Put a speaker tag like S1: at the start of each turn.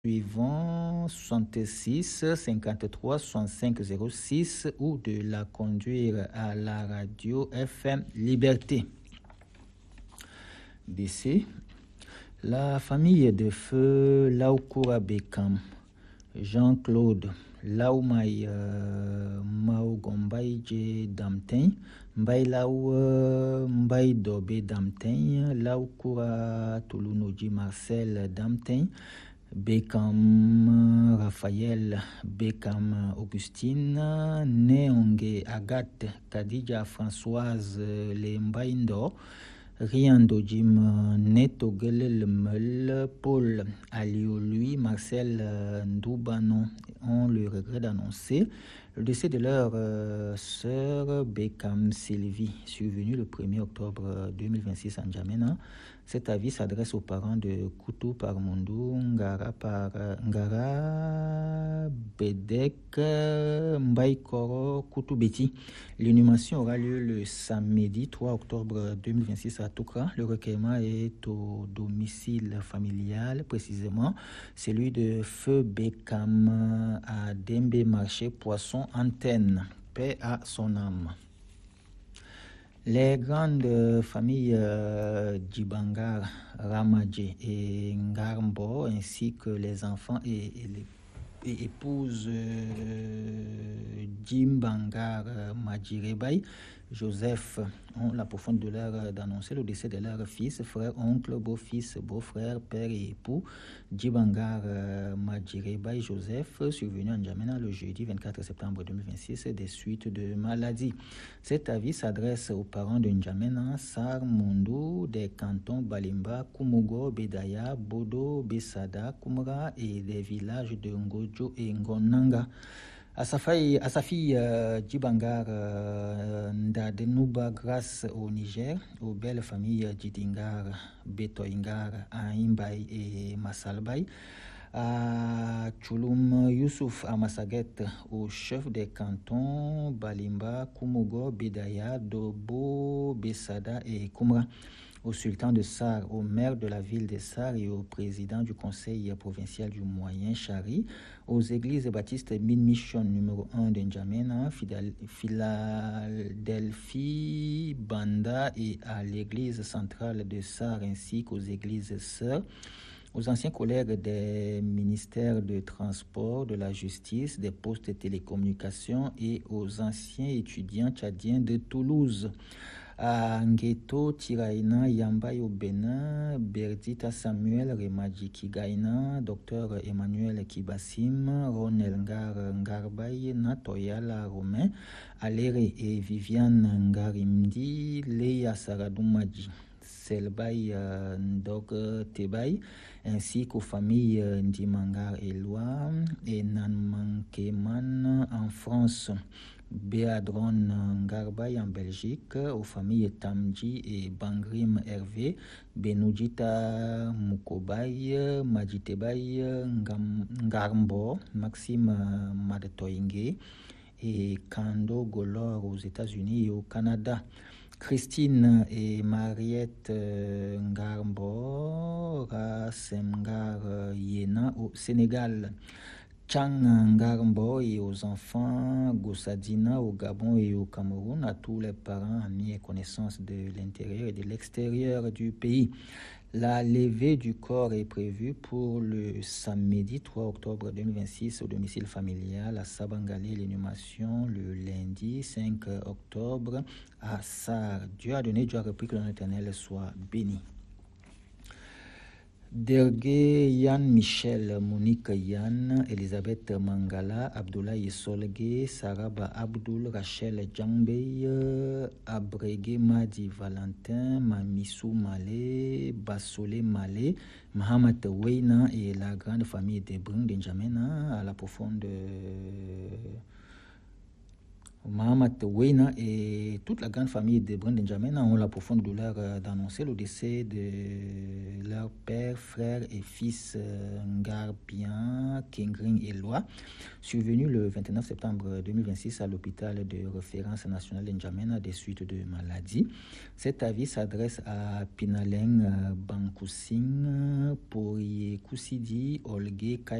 S1: suivant 66 53 65 06 ou de la conduire à la radio FM Liberté. Décès. La famille de feu Laukura Bekam, Jean-Claude Laumai Maugombaïje Damten, Mbai Lau Mbai Dobe Damten, Laukura Tulunoji Marcel Damten, Bekam Raphaël, Bekam Augustine, Neonge Agathe, Kadija Françoise Lembaindo, Riando Jim Neto Gelel Paul Alio lui Marcel Ndoubano ont le regret d'annoncer le décès de leur sœur Bekam Sylvie, survenu le 1er octobre 2026 en N'Djamena. Cet avis s'adresse aux parents de Koutou Parmoundou, Ngara Bedek, Mbaïkoro, Koutou Beti. L'inhumation aura lieu le samedi 3 octobre 2026 à Toukra. Le recueillement est au domicile familial, précisément celui de Feu Bekam à Dembe Marché Poisson Antenne. Paix à son âme. Les grandes familles Djibangar, Ramadje et Ngarmbo, ainsi que les enfants et les épouses Djimbangar Madjirebay, Joseph, ont la profonde douleur d'annoncer le décès de leur fils, frère, oncle, beau-fils, beau-frère, père et époux, Djibangar Madjirebay Joseph, survenu en N'Djamena le jeudi 24 septembre 2026 des suites de maladie. Cet avis s'adresse aux parents de N'Djamena, Sar, Mundu, des cantons Balimba, Kumugo, Bedaya, Bodo, Besada, Kumra et des villages de Ngojo et Ngonanga. À sa fille Djibangar Ndadenouba, grâce au Niger, aux belles familles Djidingar, Betoingar, Aïmbaï et Massalbaï, à Tchouloum Youssouf à Massaguet, au chef des cantons Balimba, Kumugo, Bedaya, Dobo, Besada et Kumra, au sultan de Sar, au maire de la ville de Sar et au président du conseil provincial du Moyen Chari, aux églises baptistes Min-Mission numéro 1 de N'Djamena, Philadelphie, Banda et à l'église centrale de Sar ainsi qu'aux églises sœurs, aux anciens collègues des ministères de transport, de la justice, des postes de télécommunications et aux anciens étudiants tchadiens de Toulouse. À Ngueto, Tiraina, Yambay au Bénin, Berdita Samuel, Remadji Kigaina, Dr Emmanuel Kibassim, Ronel Ngarbay, Natoyala Romain, Aléré et Viviane Ngarimdi, Leia Saradoumadji, Selbay Ndog Tebay, ainsi qu'aux familles Ndimangar Eloi et Nanmankeman en France. Béadron Ngarbay en Belgique, aux familles Tamji et Bangrim Hervé, Benoudjita Mukobay, Madjitebay, Ngarmbo, Maxime Madetoingue et Kando Golor aux États-Unis et au Canada. Christine et Mariette Ngarmbo, Rasemgar Yena au Sénégal. Chang Ngarmbo et aux enfants Goussadina au Gabon et au Cameroun, à tous les parents, amis et connaissances de l'intérieur et de l'extérieur du pays. La levée du corps est prévue pour le samedi 3 octobre 2026 au domicile familial à Sabangalé, l'inhumation le lundi 5 octobre à Sar. Dieu a donné, Dieu a repris, que l'on éternel soit béni. Dergué Yann Michel, Monique Yann, Elisabeth Mangala, Abdoulaye Solgue, Saraba Abdul, Rachel Djambey, Abregué Madi Valentin, Mamissou Malé, Bassolé Malé, Mohamed Weina et la grande famille des Brun de N'Djamena à la profonde Mohamed Weina et toute la grande famille de Brun de N'Djamena ont la profonde douleur d'annoncer le décès de leur père, frère et fils Ngarbian Kengring et Loa, survenu le 29 septembre 2026 à l'hôpital de référence national N'Djamena des suites de maladie. Cet avis s'adresse à Pinaleng Bankoussing, Porie Koussidi, Olgue